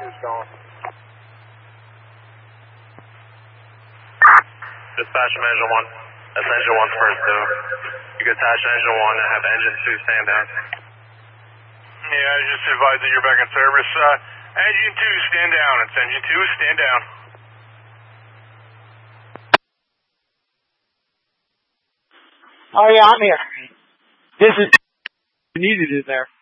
two's going. Dispatch from engine 1. That's engine 1's first due. You can attach engine 1 and have engine 2 stand down. Yeah, I just advised that you're back in service. Engine 2, stand down. It's engine 2, stand down. Oh yeah, I'm here. This is needed in there.